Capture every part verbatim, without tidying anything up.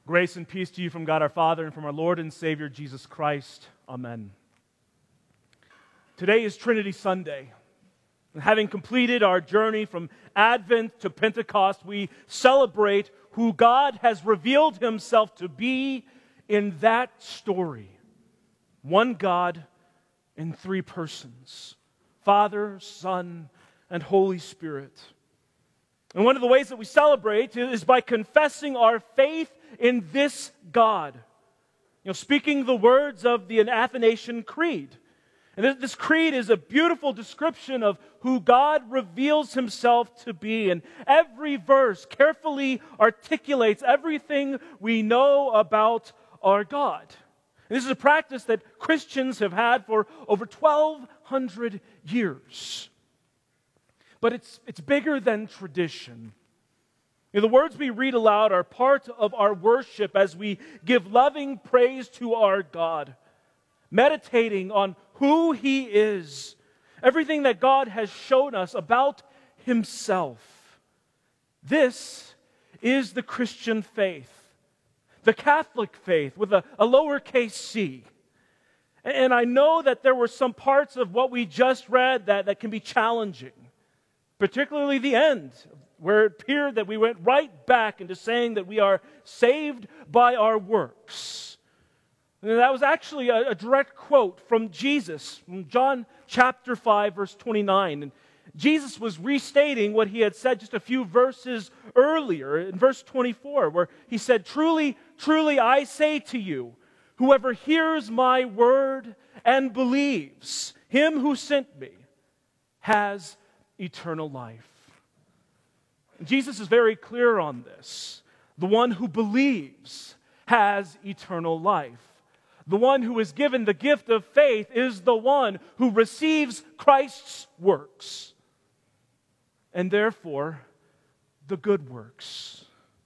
Grace and peace to you from God our Father and from our Lord and Savior Jesus Christ. Amen. Today is Trinity Sunday. And having completed our journey from Advent to Pentecost, we celebrate who God has revealed Himself to be in that story. One God in three persons: Father, Son, and Holy Spirit. And one of the ways that we celebrate is by confessing our faith in this God. You know, speaking the words of the Athanasian Creed. And this creed is a beautiful description of who God reveals Himself to be. And every verse carefully articulates everything we know about our God. And this is a practice that Christians have had for over twelve hundred years. But it's, it's bigger than tradition. You know, the words we read aloud are part of our worship as we give loving praise to our God, meditating on who He is, everything that God has shown us about Himself. This is the Christian faith, the Catholic faith with a, a lowercase c. And I know that there were some parts of what we just read that, that can be challenging, particularly the end, where it appeared that we went right back into saying that we are saved by our works. And that was actually a, a direct quote from Jesus, from John chapter five, verse twenty-nine. And Jesus was restating what He had said just a few verses earlier, in verse twenty-four, where He said, "Truly, truly, I say to you, whoever hears my word and believes Him who sent me has eternal life." Jesus is very clear on this. The one who believes has eternal life. The one who is given the gift of faith is the one who receives Christ's works, and therefore the good works.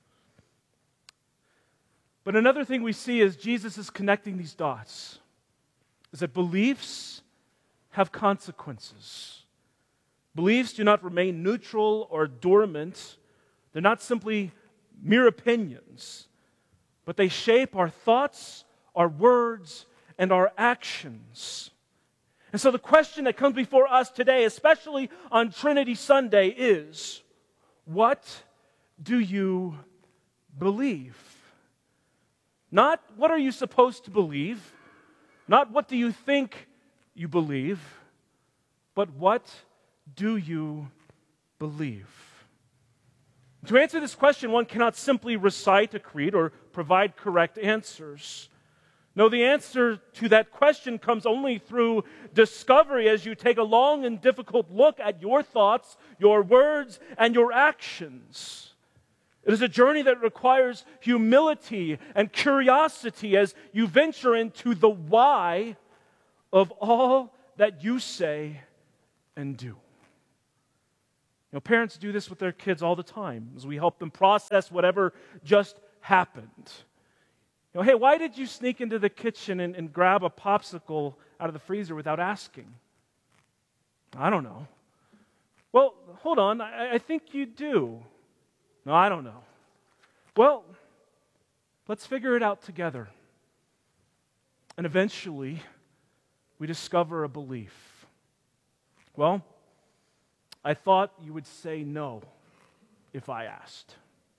But another thing we see as Jesus is connecting these dots is that beliefs have consequences. Beliefs do not remain neutral or dormant. They're not simply mere opinions, but they shape our thoughts, our words, and our actions. And so the question that comes before us today, especially on Trinity Sunday, is, what do you believe? Not what are you supposed to believe, not what do you think you believe, but what do you believe? To answer this question, one cannot simply recite a creed or provide correct answers. No, the answer to that question comes only through discovery as you take a long and difficult look at your thoughts, your words, and your actions. It is a journey that requires humility and curiosity as you venture into the why of all that you say and do. You know, parents do this with their kids all the time as we help them process whatever just happened. You know, hey, why did you sneak into the kitchen and, and grab a popsicle out of the freezer without asking? I don't know. Well, hold on, I, I think you do. No, I don't know. Well, let's figure it out together. And eventually, we discover a belief. Well, I thought you would say no if I asked.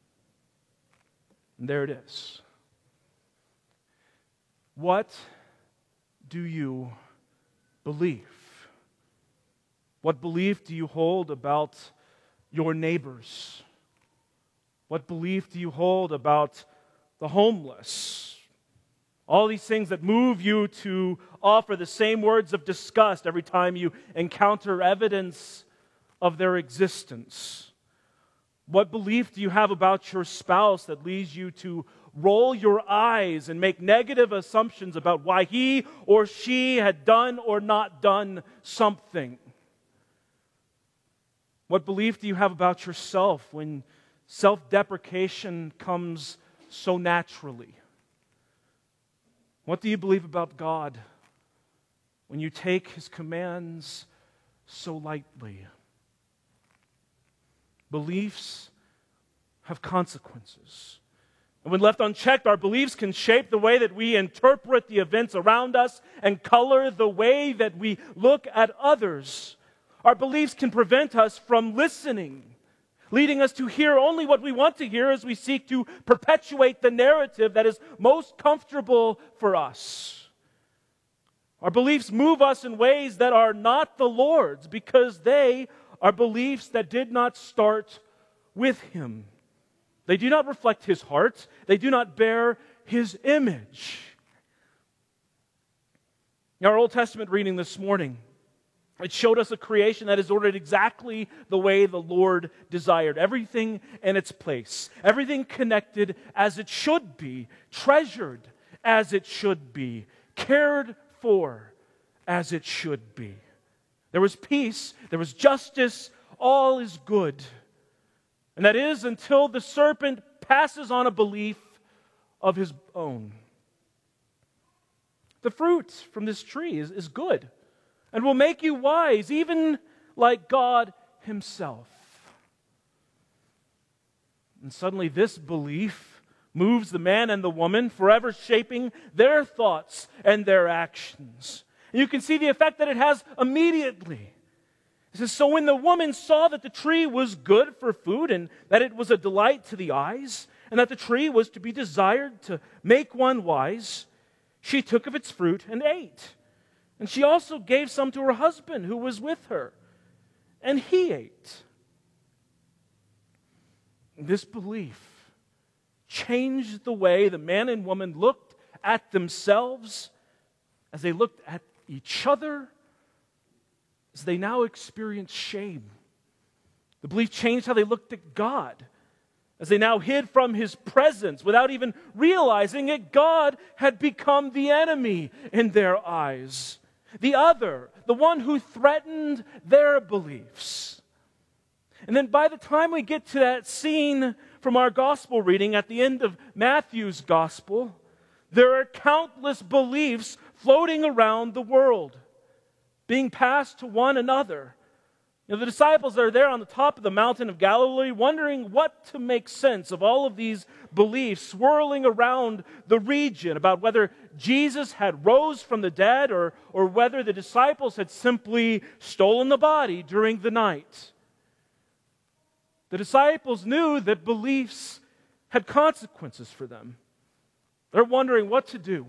And there it is. What do you believe? What belief do you hold about your neighbors? What belief do you hold about the homeless? All these things that move you to offer the same words of disgust every time you encounter evidence of their existence. What belief do you have about your spouse that leads you to roll your eyes and make negative assumptions about why he or she had done or not done something? What belief do you have about yourself when self-deprecation comes so naturally? What do you believe about God when you take His commands so lightly? Beliefs have consequences. And when left unchecked, our beliefs can shape the way that we interpret the events around us and color the way that we look at others. Our beliefs can prevent us from listening, leading us to hear only what we want to hear as we seek to perpetuate the narrative that is most comfortable for us. Our beliefs move us in ways that are not the Lord's because they are beliefs that did not start with Him. They do not reflect His heart. They do not bear His image. In our Old Testament reading this morning, it showed us a creation that is ordered exactly the way the Lord desired. Everything in its place. Everything connected as it should be. Treasured as it should be. Cared for as it should be. There was peace. There was justice. All is good. And that is until the serpent passes on a belief of his own. The fruit from this tree is, is good and will make you wise, even like God Himself. And suddenly this belief moves the man and the woman, forever shaping their thoughts and their actions. And you can see the effect that it has immediately. It says, so when the woman saw that the tree was good for food and that it was a delight to the eyes and that the tree was to be desired to make one wise, she took of its fruit and ate. And she also gave some to her husband who was with her, and he ate. This belief changed the way the man and woman looked at themselves as they looked at each other, as they now experienced shame. The belief changed how they looked at God, as they now hid from His presence without even realizing it. God had become the enemy in their eyes, the other, the one who threatened their beliefs. And then by the time we get to that scene from our gospel reading at the end of Matthew's gospel, there are countless beliefs floating around the world, being passed to one another. You know, the disciples are there on the top of the mountain of Galilee wondering what to make sense of all of these beliefs swirling around the region about whether Jesus had rose from the dead or, or whether the disciples had simply stolen the body during the night. The disciples knew that beliefs had consequences for them. They're wondering what to do.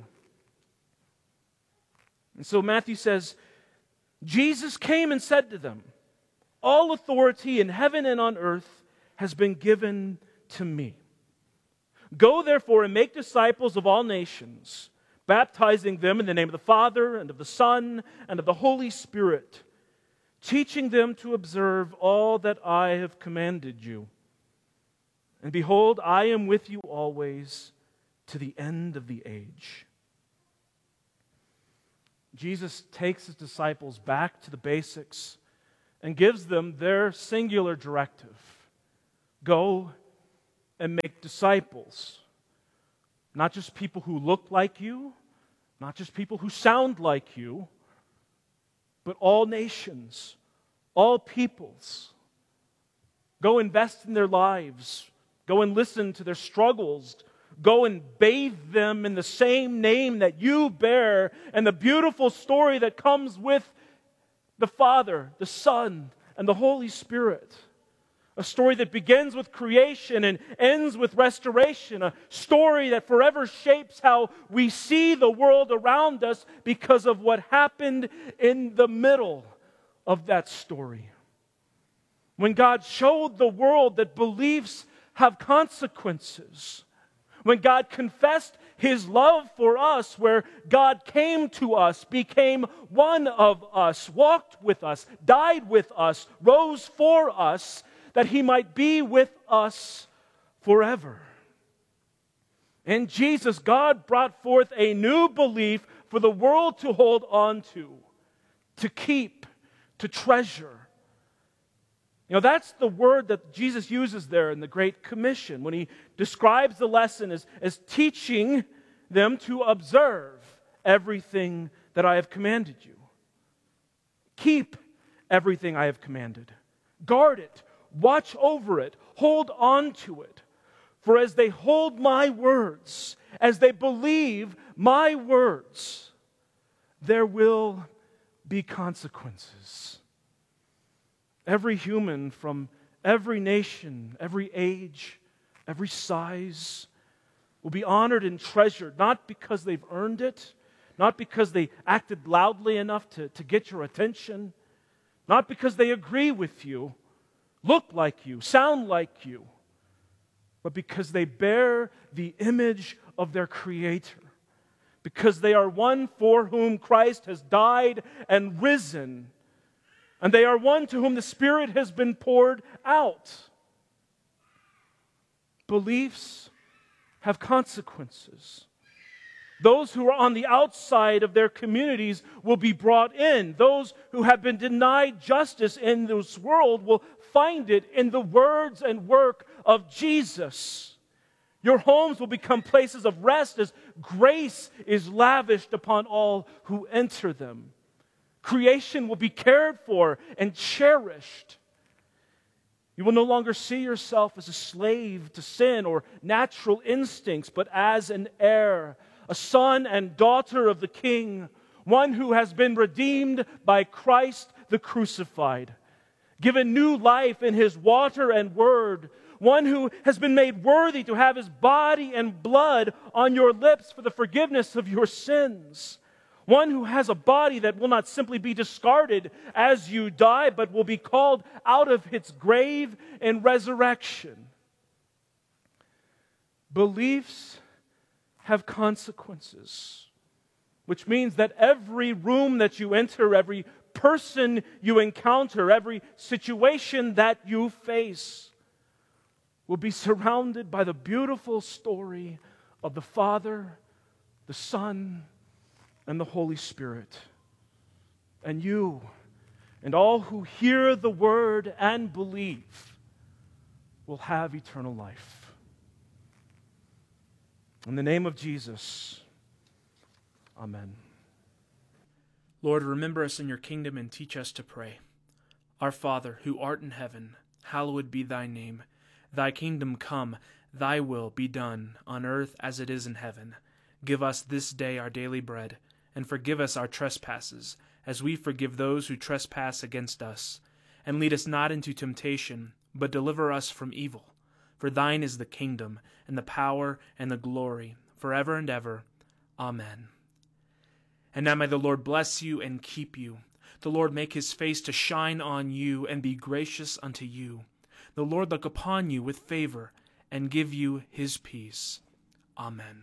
And so Matthew says, Jesus came and said to them, all authority in heaven and on earth has been given to me. Go therefore and make disciples of all nations, baptizing them in the name of the Father and of the Son and of the Holy Spirit, teaching them to observe all that I have commanded you. And behold, I am with you always to the end of the age. Jesus takes His disciples back to the basics and gives them their singular directive. Go and make disciples. Not just people who look like you, not just people who sound like you, but all nations, all peoples. Go invest in their lives. Go and listen to their struggles. Go and bathe them in the same name that you bear and the beautiful story that comes with the Father, the Son, and the Holy Spirit. A story that begins with creation and ends with restoration. A story that forever shapes how we see the world around us because of what happened in the middle of that story. When God showed the world that beliefs have consequences. When God confessed His love for us, where God came to us, became one of us, walked with us, died with us, rose for us, that He might be with us forever. In Jesus, God brought forth a new belief for the world to hold on to, to keep, to treasure. You know, that's the word that Jesus uses there in the Great Commission when He describes the lesson as, as teaching them to observe everything that I have commanded you. Keep everything I have commanded. Guard it. Watch over it. Hold on to it. For as they hold my words, as they believe my words, there will be consequences. Every human from every nation, every age, every size will be honored and treasured, not because they've earned it, not because they acted loudly enough to, to get your attention, not because they agree with you, look like you, sound like you, but because they bear the image of their Creator, because they are one for whom Christ has died and risen, and they are one to whom the Spirit has been poured out. Beliefs have consequences. Those who are on the outside of their communities will be brought in. Those who have been denied justice in this world will find it in the words and work of Jesus. Your homes will become places of rest as grace is lavished upon all who enter them. Creation will be cared for and cherished. You will no longer see yourself as a slave to sin or natural instincts, but as an heir, a son and daughter of the King, one who has been redeemed by Christ the crucified, given new life in His water and word, one who has been made worthy to have His body and blood on your lips for the forgiveness of your sins. One who has a body that will not simply be discarded as you die, but will be called out of its grave in resurrection. Beliefs have consequences, which means that every room that you enter, every person you encounter, every situation that you face will be surrounded by the beautiful story of the Father, the Son, and the Holy Spirit. And you and all who hear the word and believe will have eternal life. In the name of Jesus, amen. Lord, remember us in your kingdom and teach us to pray. Our Father, who art in heaven, hallowed be thy name. Thy kingdom come, thy will be done, on earth as it is in heaven. Give us this day our daily bread, and forgive us our trespasses, as we forgive those who trespass against us. And lead us not into temptation, but deliver us from evil. For thine is the kingdom, and the power, and the glory, forever and ever. Amen. And now may the Lord bless you and keep you. The Lord make his face to shine on you, and be gracious unto you. The Lord look upon you with favor, and give you his peace. Amen.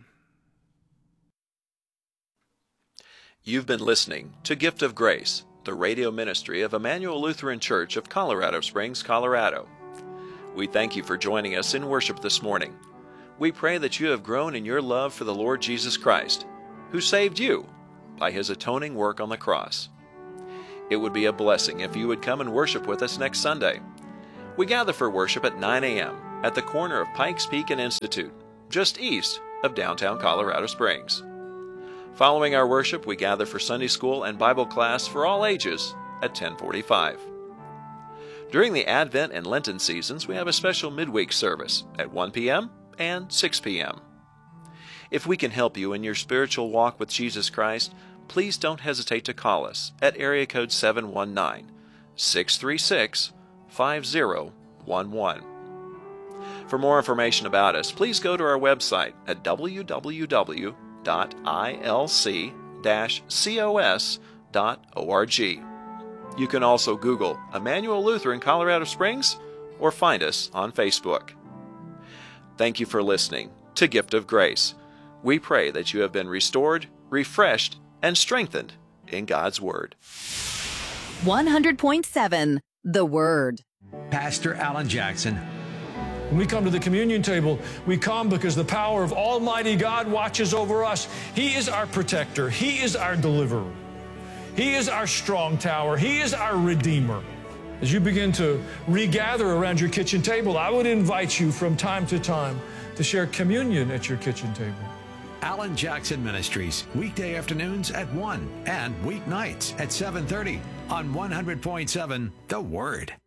You've been listening to Gift of Grace, the radio ministry of Emmanuel Lutheran Church of Colorado Springs, Colorado. We thank you for joining us in worship this morning. We pray that you have grown in your love for the Lord Jesus Christ, who saved you by his atoning work on the cross. It would be a blessing if you would come and worship with us next Sunday. We gather for worship at nine a.m. at the corner of Pikes Peak and Institute, just east of downtown Colorado Springs. Following our worship, we gather for Sunday school and Bible class for all ages at ten forty-five. During the Advent and Lenten seasons, we have a special midweek service at one p.m. and six p.m. If we can help you in your spiritual walk with Jesus Christ, please don't hesitate to call us at area code seven one nine, six three six, five zero one one. For more information about us, please go to our website at w w w dot i l c dash cos dot org. You can also Google Emmanuel Lutheran Colorado Springs or find us on Facebook. Thank you for listening to Gift of Grace. We pray that you have been restored, refreshed, and strengthened in God's Word. one hundred point seven The Word. Pastor Alan Jackson. When we come to the communion table, we come because the power of Almighty God watches over us. He is our protector. He is our deliverer. He is our strong tower. He is our redeemer. As you begin to regather around your kitchen table, I would invite you from time to time to share communion at your kitchen table. Alan Jackson Ministries, weekday afternoons at one and weeknights at seven thirty on one hundred point seven The Word.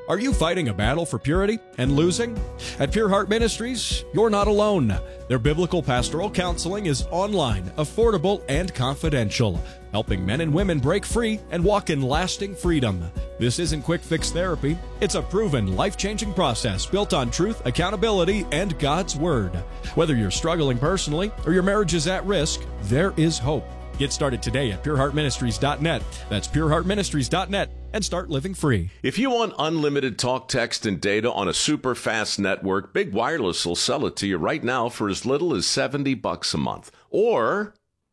Are you fighting a battle for purity and losing? At Pure Heart Ministries, you're not alone. Their biblical pastoral counseling is online, affordable, and confidential, helping men and women break free and walk in lasting freedom. This isn't quick fix therapy. It's a proven, life-changing process built on truth, accountability, and God's Word. Whether you're struggling personally or your marriage is at risk, there is hope. Get started today at pure heart ministries dot net. That's pure heart ministries dot net and start living free. If you want unlimited talk, text, and data on a super fast network, Big Wireless will sell it to you right now for as little as seventy bucks a month. Or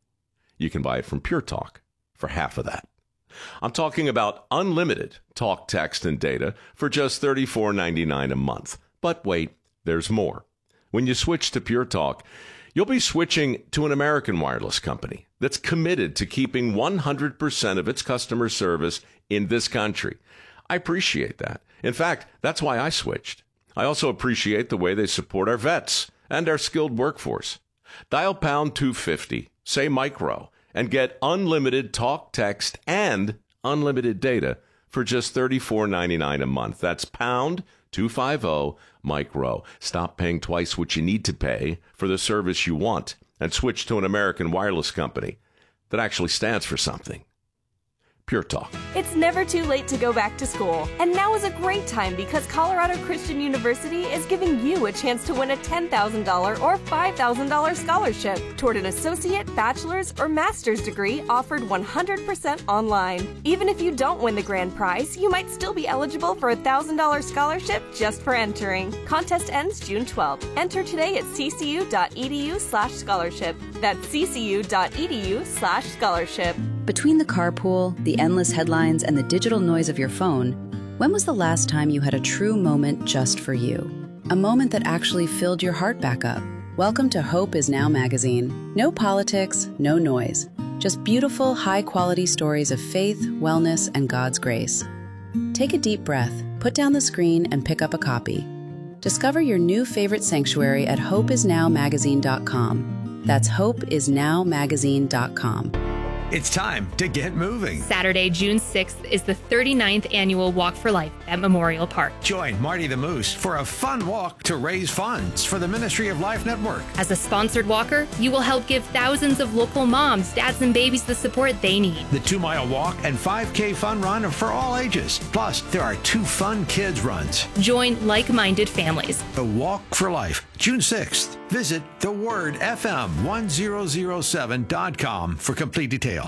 you can buy it from Pure Talk for half of that. I'm talking about unlimited talk, text, and data for just thirty-four ninety-nine a month. But wait, there's more. When you switch to Pure Talk, you'll be switching to an American wireless company that's committed to keeping one hundred percent of its customer service in this country. I appreciate that. In fact, that's why I switched. I also appreciate the way they support our vets and our skilled workforce. Dial pound two fifty, say micro, and get unlimited talk, text, and unlimited data for just thirty-four ninety-nine a month. That's pound two fifty micro. Stop paying twice what you need to pay for the service you want and switch to an American wireless company that actually stands for something. Pure Talk. It's never too late to go back to school. And now is a great time because Colorado Christian University is giving you a chance to win a ten thousand dollars or five thousand dollars scholarship toward an associate, bachelor's, or master's degree offered one hundred percent online. Even if you don't win the grand prize, you might still be eligible for a one thousand dollars scholarship just for entering. Contest ends June twelfth. Enter today at ccu.edu slash scholarship. That's ccu.edu slash scholarship. Between the carpool, the endless headlines, and the digital noise of your phone, when was the last time you had a true moment just for you? A moment that actually filled your heart back up. Welcome to Hope Is Now magazine. No politics, no noise. Just beautiful, high-quality stories of faith, wellness, and God's grace. Take a deep breath, put down the screen, and pick up a copy. Discover your new favorite sanctuary at hope is now magazine dot com. That's hope is now magazine dot com. It's time to get moving. Saturday, June sixth is the thirty-ninth annual Walk for Life at Memorial Park. Join Marty the Moose for a fun walk to raise funds for the Ministry of Life Network. As a sponsored walker, you will help give thousands of local moms, dads, and babies the support they need. The two-mile walk and five K fun run are for all ages. Plus, there are two fun kids runs. Join like-minded families. The Walk for Life, June sixth. Visit the word f m one thousand seven dot com for complete details.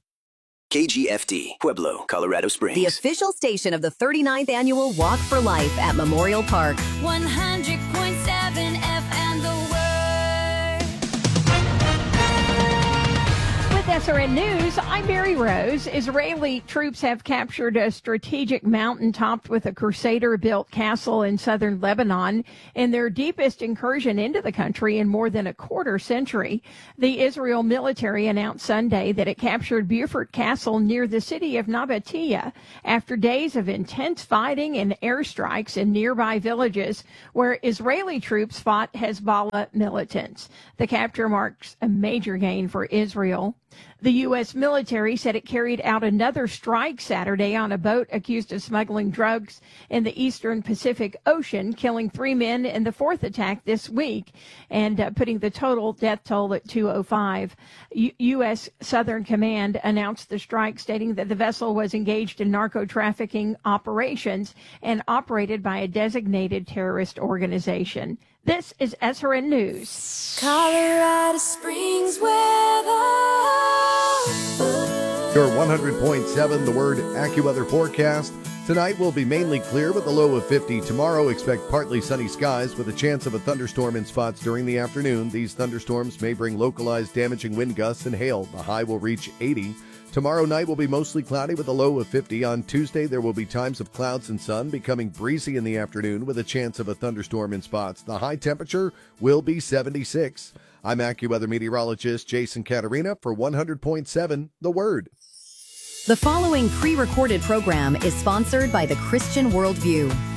K G F D, Pueblo, Colorado Springs. The official station of the thirty-ninth annual Walk for Life at Memorial Park. one hundred point seven F M, the Word. With S R N News, I'm Mary Rose. Israeli troops have captured a strategic mountain topped with a Crusader-built castle in southern Lebanon in their deepest incursion into the country in more than a quarter century. The Israel military announced Sunday that it captured Beaufort Castle near the city of Nabatea after days of intense fighting and airstrikes in nearby villages where Israeli troops fought Hezbollah militants. The capture marks a major gain for Israel. The U S military said it carried out another strike Saturday on a boat accused of smuggling drugs in the eastern Pacific Ocean, killing three men in the fourth attack this week and uh, putting the total death toll at two oh five. U- U.S. Southern Command announced the strike, stating that the vessel was engaged in narco-trafficking operations and operated by a designated terrorist organization. This is S R N News. Colorado Springs weather. Your one hundred point seven, the Word AccuWeather forecast. Tonight will be mainly clear with a low of fifty. Tomorrow, expect partly sunny skies with a chance of a thunderstorm in spots during the afternoon. These thunderstorms may bring localized damaging wind gusts and hail. The high will reach eighty. Tomorrow night will be mostly cloudy with a low of fifty. On Tuesday, there will be times of clouds and sun, becoming breezy in the afternoon with a chance of a thunderstorm in spots. The high temperature will be seventy-six. I'm AccuWeather meteorologist Jason Caterina for one hundred point seven, The Word. The following pre-recorded program is sponsored by the Christian Worldview.